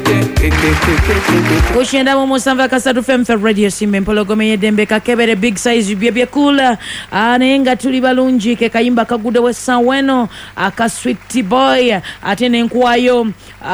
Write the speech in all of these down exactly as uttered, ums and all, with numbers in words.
Kushenda mu musanvu akasatu F M Radio Simba empologome yedembe kakebere big size byebye kula anenga tuli balungi ke kayimba kagude wesa weno aka sweet boy atene nkwayo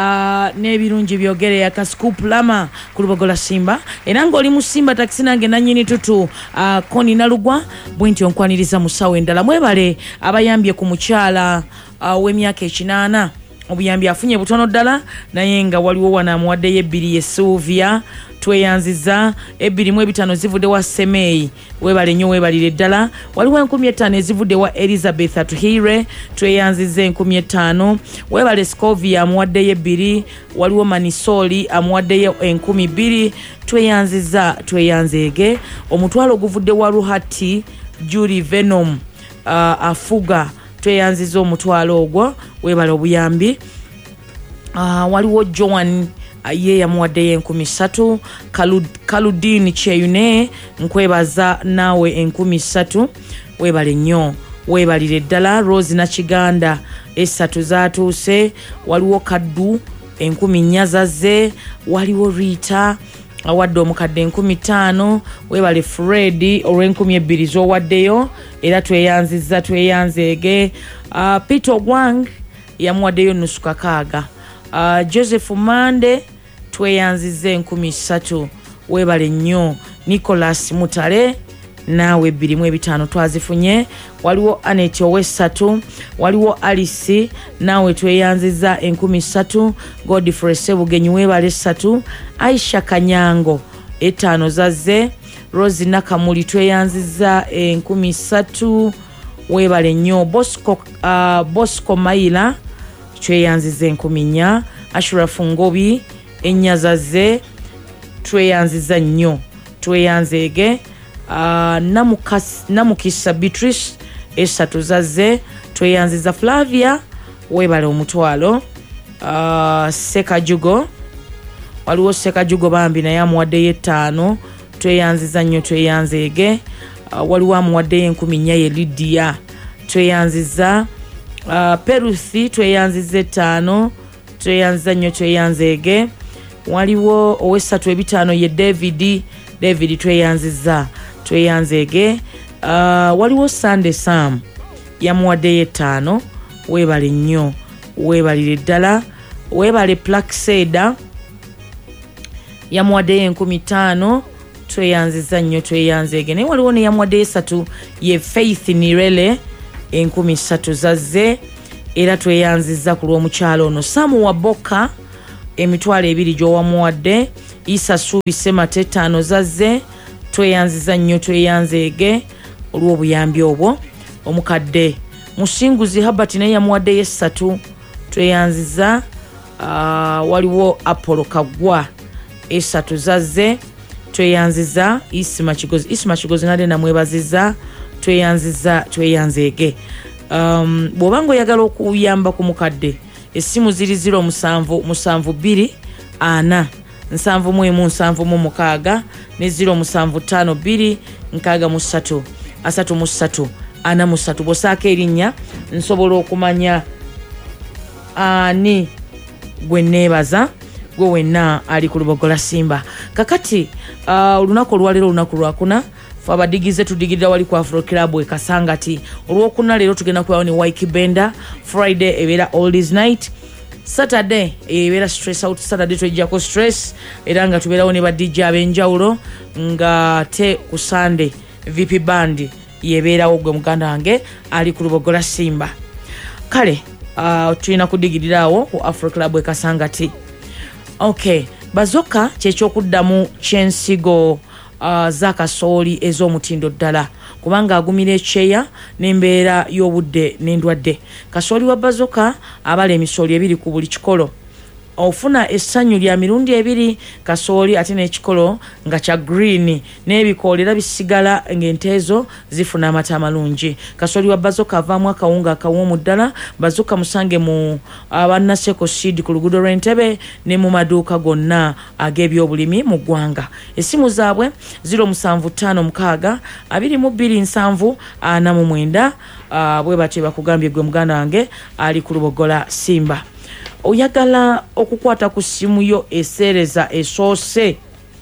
ne birungi byogere aka scoop lama kulubogola Simba enango oli mu Simba taxi nange nanyini tutu koni nalugwa bwenti onkwaniriza musawe ndala mwebale abayambye ku mukyala w'emyaka ekinana obuyambi afunye butono ddala naye nga waliwo wana muwadde yebbiri ye Sylvia tweyanziza ebbiri mu ebitano zivudde wa Semei webale nnyo webalire ddala waliwo enkumi etaano ezivudde wa Elizabeth Atuhire tweyanziza enkumi etaano webale Scovia amuwadde yebbiri waliwo Manisoli amuwadde ye enkumi bbiri tweyanziza tweyanzeege omutwalo guvudde wa Ruhati Julie Venom uh, afuga tweyanziza omutwalo ogwo webale obuyambi uh, waliwo Joan uh, ye yamuwadde enkumi ssatu Kalud, Kaludin Cheyune nkwebaza nawe enkumi ssatu webale nnyo webalire ddala Rose Nakiganda essatu zatuuse waliwo Kaddu enkumi nnya zazze waliwo Rita awadde omukadde enkumi ttaano webale Fred olw'enkumi ebbiri z'owaddeyo era tweyanziza tweyanzeege uh, Peter Gwang yamuwaddeyo nusu kakaaga uh, Joseph Mande tweyanziza enkumi ssatu webale nnyo Nicholas Mutale nawe ebbiri mu ebitaano twazifunye waliwo Anet ow'essatu waliwo Alice nawe tweyanziza enkumi ssatu Godfrey Sebugenyi webale essatu Aisha Kanyango etaano zazze Rose Nakamuli tweyanziza enkumi ssatu webale nnyo Bosco, uh, Bosco Maila tweyanziza enkumi nnya Ashrafu Ngobi ennya zazze tweyanziza nnyo tweyanzeege Uh, namukas, namukisa Beatrice esatu zazze tweyanziza Flavia webale omutwalo uh, Sekajugo waliwo Sekajugo bambi naye amuwaddeyo ettaano tweyanziza nnyo tweyanzeege uh, waliwo amuwaddeyo enkumi nnya ye Lydia tweyanziza uh, Peruthi tweyanziza ettaano tweyanziza nnyo tweyanzeege waliwo ow'essatu ebitaano ye David David tweyanziza tweyanzeege uh, waliwo Sunday Sam yamuwaddeyo ettaano webale nnyo webalire ddala webale Plaxeda yamuwaddeyo enkumi ttaano tweyanziza nnyo tweyanzeege naye waliwo ne yamuwaddeyo essatu ye Faith Nirele enkumi ssatu zazze era tweyanziza ku lw'omukyalo ono Samu Waboka emitwalo ebiri gy'owamuwadde Isa Subi Semate ttaano zazze tweyanziza nnyo tweyanzeege olw'obuyambi obwo omukadde Musinguzi Habert naye yamuwaddeyo essatu tweyanziza uh, waliwo Apollo Kagwa essatu zazze tweyanziza Isima Kigozi Isima Kigozi nade namwebaziza tweyanziza tweyanzeege um, bw'obanga oyagala okuyamba ku mukadde essimu ziri ziro musanvu musanvu bbiri ana nsanvu mu emu nsanvu mu mukaaga ne ziro musanvu ttaano bbiri nkaaga mu ssatu asatu mu ssatu ana mu ssatu bw'osaako erinnya nsobola okumanya ani gwe neebaza gwe wenna ali ku lubogola Simba kakati uh, olunaku olwaleero olunaku lwakuna fe abadigize tudigirira wali ku Afro Club e Kasangati olwokuna leero tugenda kubawo ne Waikibenda Friday ebeera Oldies Night Saturday ebeera stress out Saturday twejjako stress era nga tubeerawo ne ba D J ab'enjawulo nga te ku Sunday V P Band yebeerawo gwe muganda wange ali ku lubogola Simba kale uh, tulina kudigirirawo ku Afro Club e Kasangati okay bazoka kyekyookuddamu kyensigo uh, za kasooli ez'omutindo ddala kubanga agumira ekyeya n'embeera y'obudde n'endwadde kasooli wa bazoka abala emisooli ebiri ku buli kikolo ofuna essanyu lya mirundi ebiri kasooli ate n'ekikolo nga kya green n'ebikoola era bisigala ng'enteezo zifuna amata amalungi kasooli wa bazoka avaamu akawunga akawoomu ddala bazoka musange mu abannaseko seed ku luguudo lw'Entebbe ne mu maduuka gonna ag'ebyobulimi mu ggwanga essimu zaabwe ziro musanvu ttaano mukaaga abiri mu bbiri nsanvu ana mu mwenda bwe batye bakugambye gwe muganda wange ali ku lubogola Simba oyagala okukwata ku simu yo eseereza esoose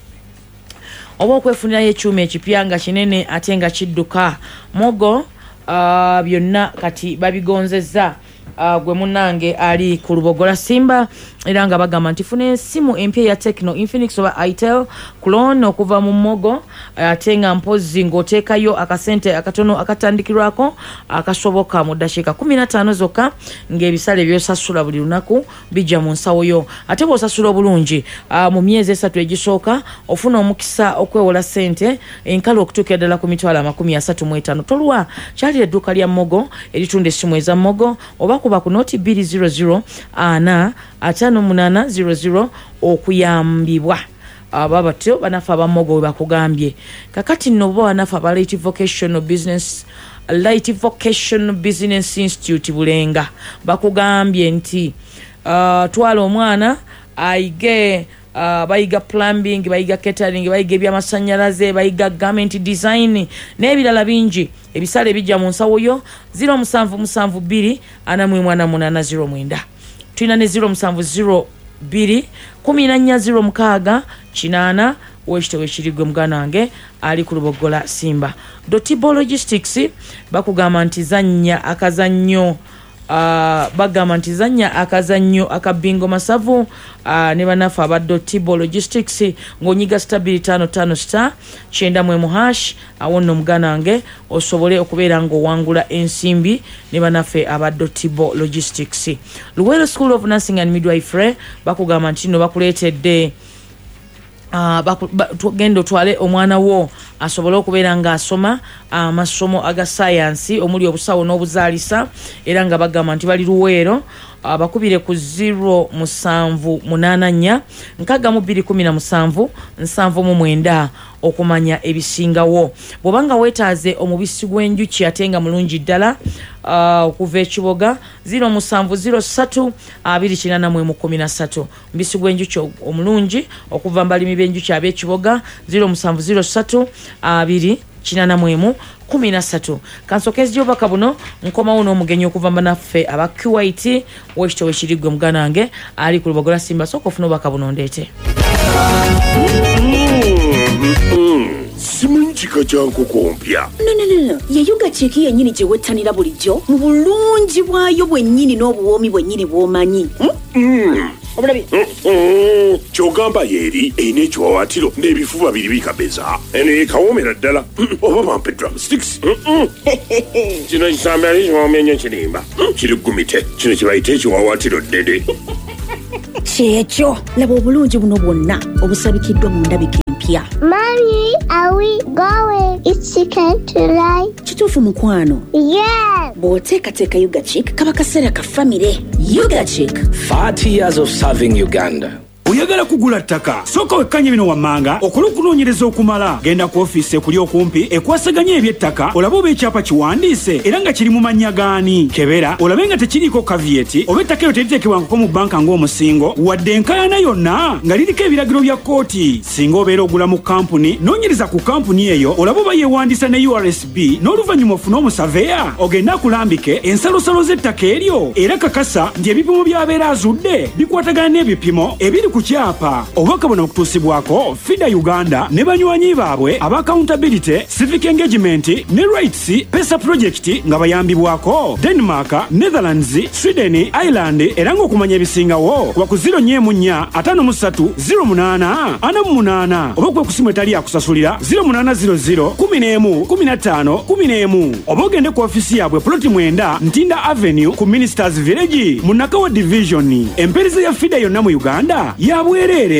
oba okwefunirayo ekyuma ekipya nga kinene ate nga kidduka Mogo uh, byonna kati babigonzezza uh, gwe munange ali ku Lubogola Simba era nga bagamba nti funa esimu empya ya Tecno Infinix oba Itel clone okuva mu Mogo ate nga mpozi ng'oteekayo akasente akatono akatandikirwako akasoboka mu ddakiika kumi na ttaano zokka ng'ebisale by'osasula buli lunaku bijja mu nsawo yo ate bw'osasula obulungi uh, mu myezi esatu egisooka ofuna omukisa okwewola sente enkalo okutuukira ddala ku mitwalo amakumi asatu mu etaano tolwa kyali edduuka lya Mogo eritunda essimu eza Mogo oba kuba ku noti bbiri zero zero ana ataano munana zero zero okuyambibwa aba batyo banafa aba Mogo we bakugambye kakati nno bo banafa aba Light Vocational Business Light Vocational Business Institute Bulenga bakugambye nti uh, twala omwana aige uh, bayiga plumbing bayiga catering bayiga ebyamasannyalaze bayiga garment design n'ebirala bingi ebisale bijja mu nsawo yo zero musanvu musanvu bbiri ana mu mwana munana zero mwenda tulina ne zero musanvu zero bbiri kumi na nnya zero mukaaga kinaana wekito wekirigwe muganange ali ku Lubogola Simba Dotibo Logistics bakugamba nti zannya akazannyo Uh, bagamba nti zannya akazannyo akabingo masavu uh, ne banafa aba Dotibo Logistics ng'onyiga stabili tano tano star kyenda mwemu hash awo nno muganange osobole okubeera ng'owangula ensimbi ne banafe aba Dotibo Logistics Luwero School of Nursing and Midwifery bakugamba nti no bakuleetedde Uh, gendo twale omwana wo asobole okubeera nga asoma amasomo uh, aga science omuli obusawo n'obuzaalisa era nga bagamba nti bali Luweero uh, bakubire ku zero musanvu munana nnya nkaga mu bbiri kumi na musanvu nsanvu mu mwenda okumanya ebisingawo bw'obanga weetaaze omubisi gw'enjuki ate nga mulungi ddala uh, okuva ekiboga zero musanvu zero ssatu abiri kinaana mu emu kumi na ssatu mubisi gw'enjuki omulungi okuva mbalimi b'enjuki ab'ekiboga zero musanvu zero ssatu abiri kinaana mu emu kumi na ssatu kansokezi obubaka buno nkomawo n'omugenyi okuva banaffe aba Kuwait wekito wekirigwe muganange ali ku Lubogola Simba sooka ofuna obubaka buno ndeete simunchika chanko kompya no no no no ye yuga cheki yenyini je wettanira bulijjo mu bulungi bwayo bwennyini n'obuwoomi bwennyini bw'omanyi mm. Obulabi kyogamba yeri eyina ekiwawatiro n'ebifuba biri bikabeza eno yekawomera ddala oba bampe drumsticks kino kisamba yali kiwomya nnyo kirimba kiri gumite kino kibayita ekiwawatiro ddede kyekyo laba obulungi buno bwonna obusabikiddwa mu ndabika empya Mommy, are we going? It's chicken tonight. kituufu mukwano Yes. bw'oteekateeka yuga chick kaba kaseera ka famire yuga chick forty years of serving Uganda. Oyagala kugula ttaka sooka wekkanye bino wammanga okola okunoonyereza okumala genda ku ofiisi ekuli okumpi ekwasaganya eby'ettaka olabe oba ekyapa kiwandiise era nga kiri mu mannya gaani kebera olabe nga tekiriiko kavieti oba ettaka eyo teriteekebwangako mu bbanka ng'omusingo wadde enkaayana yonna nga liriko ebiragiro bya kkooti singa obeera ogula mu kampuni noonyereza ku kampuni eyo olabe oba yeewandiisa ne U R S B n'oluvannyuma ofune omusaveya ogenda akulambike ensalosalo z'ettaka eryo era kakasa nti ebipimo by'abeera azudde bikwatagana n'ebipimo ebiri ku kyapa obubaka buno okutuusibwako F I D A Uganda ne banywanyi baabwe aba accountability civic engagement ne rights pesa project nga bayambibwako Denmark, Netherlands, Sweden, Ireland era ng'okumanya ebisingawo kuba ku zero nnya nnya ataano mu ssatu zero munaana ana mu munaana oba kwe kusimu etali yakusasulira zero munaana zero zero kumi n'emu kumi na ttaano kumi n'emu oba ogende ku ofisi yaabwe ploti mwenda Ntinda Avenue ku Ministers Village mu Nakawa Division. Empeereza ya F I D A yonna mu Uganda ya bwerere.